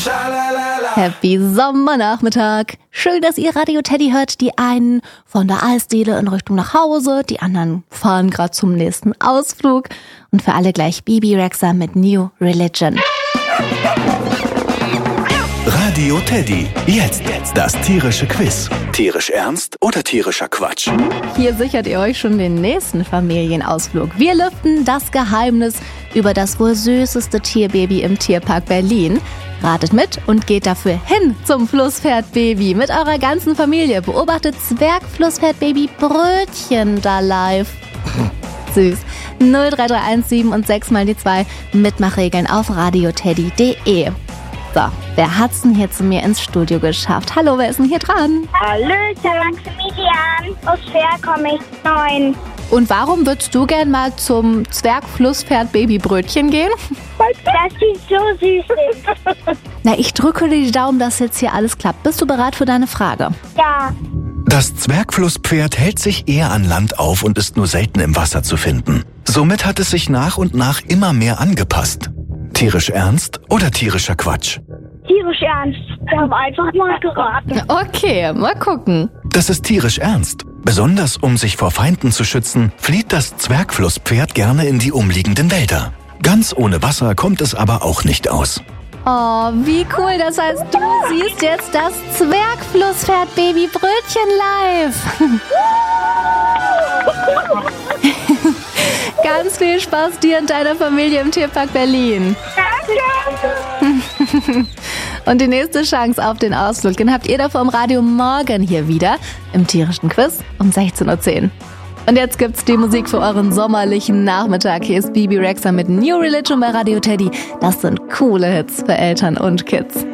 Happy Sommernachmittag. Schön, dass ihr Radio Teddy hört. Die einen von der Eisdiele in Richtung nach Hause, die anderen fahren gerade zum nächsten Ausflug. Und für alle gleich Bebe Rexha mit New Religion. Radio Teddy. Jetzt das tierische Quiz. Tierisch ernst oder tierischer Quatsch? Hier sichert ihr euch schon den nächsten Familienausflug. Wir lüften das Geheimnis über das wohl süßeste Tierbaby im Tierpark Berlin. Ratet mit und geht dafür hin zum Flusspferdbaby mit eurer ganzen Familie. Beobachtet Zwergflusspferdbaby Brötchen da live. Süß. 03317 und 6 mal die 2. Mitmachregeln auf radioteddy.de. So, wer hat's denn hier zu mir ins Studio geschafft? Hallo, wer ist denn hier dran? Hallöchen, Maximilian. Aus Fair komme ich. 9. Und warum würdest du gern mal zum Zwergflusspferd-Baby Brötchen gehen? Weil die so süß ist. Na, ich drücke dir die Daumen, dass jetzt hier alles klappt. Bist du bereit für deine Frage? Ja. Das Zwergflusspferd hält sich eher an Land auf und ist nur selten im Wasser zu finden. Somit hat es sich nach und nach immer mehr angepasst. Tierisch ernst oder tierischer Quatsch? Tierisch ernst. Wir haben einfach mal geraten. Okay, mal gucken. Das ist tierisch ernst. Besonders um sich vor Feinden zu schützen, flieht das Zwergflusspferd gerne in die umliegenden Wälder. Ganz ohne Wasser kommt es aber auch nicht aus. Oh, wie cool. Das heißt, du siehst jetzt das Zwergflusspferd-Baby Brötchen live. Ganz viel Spaß dir und deiner Familie im Tierpark Berlin. Danke. Und die nächste Chance auf den Ausflug, den habt ihr da vom Radio morgen hier wieder im tierischen Quiz um 16:10 Uhr. Und jetzt gibt's die Musik für euren sommerlichen Nachmittag. Hier ist Bebe Rexha mit New Religion bei Radio Teddy. Das sind coole Hits für Eltern und Kids.